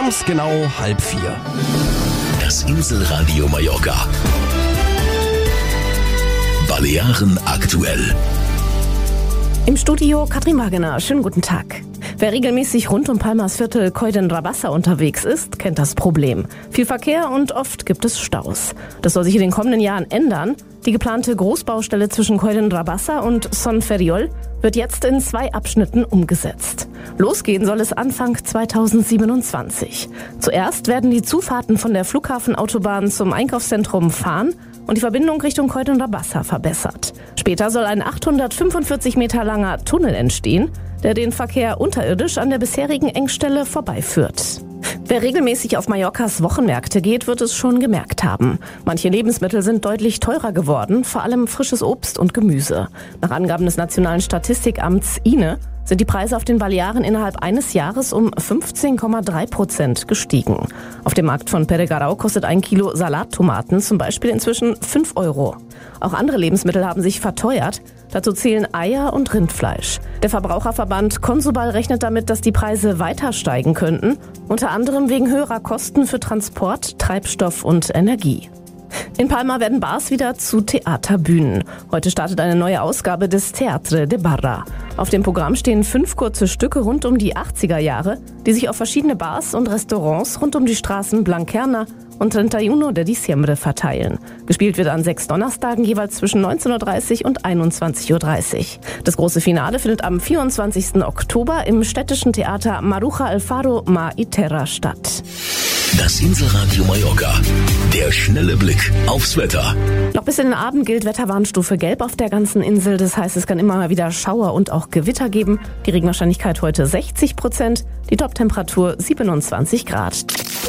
abends genau 3:30. Das Inselradio Mallorca. Balearen aktuell. Im Studio Katrin Wagener. Schönen guten Tag. Wer regelmäßig rund um Palmas Viertel Coll d'Entrabassa unterwegs ist, kennt das Problem. Viel Verkehr und oft gibt es Staus. Das soll sich in den kommenden Jahren ändern. Die geplante Großbaustelle zwischen Coll d'Entrabassa und Son Ferriol wird jetzt in 2 Abschnitten umgesetzt. Losgehen soll es Anfang 2027. Zuerst werden die Zufahrten von der Flughafenautobahn zum Einkaufszentrum Fahren und die Verbindung Richtung Coll d'Entrabassa verbessert. Später soll ein 845 Meter langer Tunnel entstehen, der den Verkehr unterirdisch an der bisherigen Engstelle vorbeiführt. Wer regelmäßig auf Mallorcas Wochenmärkte geht, wird es schon gemerkt haben. Manche Lebensmittel sind deutlich teurer geworden, vor allem frisches Obst und Gemüse. Nach Angaben des Nationalen Statistikamts INE sind die Preise auf den Balearen innerhalb eines Jahres um 15,3% gestiegen. Auf dem Markt von Peregarau kostet 1 Kilo Salattomaten zum Beispiel inzwischen 5 Euro. Auch andere Lebensmittel haben sich verteuert. Dazu zählen Eier und Rindfleisch. Der Verbraucherverband Consubal rechnet damit, dass die Preise weiter steigen könnten, unter anderem wegen höherer Kosten für Transport, Treibstoff und Energie. In Palma werden Bars wieder zu Theaterbühnen. Heute startet eine neue Ausgabe des Teatre de Barra. Auf dem Programm stehen 5 kurze Stücke rund um die 80er Jahre, die sich auf verschiedene Bars und Restaurants rund um die Straßen Blanquerna und 31 de Diciembre verteilen. Gespielt wird an 6 Donnerstagen jeweils zwischen 19.30 Uhr und 21.30 Uhr. Das große Finale findet am 24. Oktober im städtischen Theater Maruja El Faro Mar y Terra statt. Das Inselradio Mallorca. Der schnelle Blick aufs Wetter. Noch bis in den Abend gilt Wetterwarnstufe Gelb auf der ganzen Insel. Das heißt, es kann immer mal wieder Schauer und auch Gewitter geben. Die Regenwahrscheinlichkeit heute 60%, die Toptemperatur 27 Grad.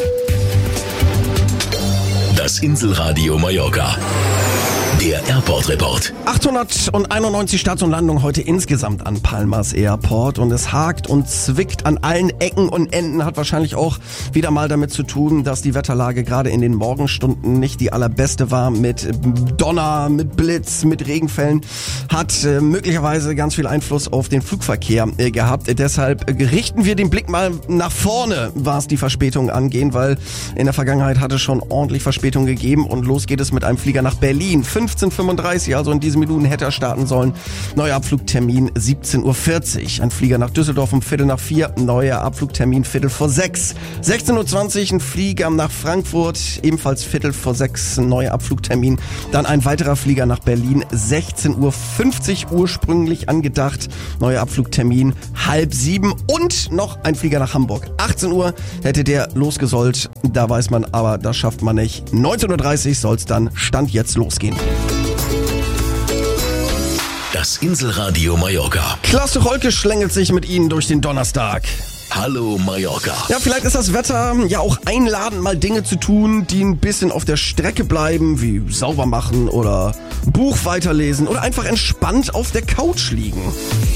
Das Inselradio Mallorca. Der Airport Report. 891 Starts und Landungen heute insgesamt an Palmas Airport und es hakt und zwickt an allen Ecken und Enden, hat wahrscheinlich auch wieder mal damit zu tun, dass die Wetterlage gerade in den Morgenstunden nicht die allerbeste war, mit Donner, mit Blitz, mit Regenfällen, hat möglicherweise ganz viel Einfluss auf den Flugverkehr gehabt. Deshalb richten wir den Blick mal nach vorne, was die Verspätung angeht, weil in der Vergangenheit hat es schon ordentlich Verspätung gegeben und los geht es mit einem Flieger nach Berlin. 15:35, also in diesen Minuten hätte er starten sollen. Neuer Abflugtermin 17:40 Uhr. Ein Flieger nach Düsseldorf um 3:45, neuer Abflugtermin 5:45. 16:20 Uhr ein Flieger nach Frankfurt, ebenfalls 5:45, neuer Abflugtermin. Dann ein weiterer Flieger nach Berlin, 16:50 Uhr ursprünglich angedacht, neuer Abflugtermin 6:30 und noch ein Flieger nach Hamburg. 18 Uhr hätte der losgesollt, da weiß man aber, das schafft man nicht. 19:30 Uhr soll es dann Stand jetzt losgehen. Das Inselradio Mallorca. Klaus Holke schlängelt sich mit Ihnen durch den Donnerstag. Hallo Mallorca. Ja, vielleicht ist das Wetter ja auch einladend, mal Dinge zu tun, die ein bisschen auf der Strecke bleiben, wie sauber machen oder Buch weiterlesen oder einfach entspannt auf der Couch liegen.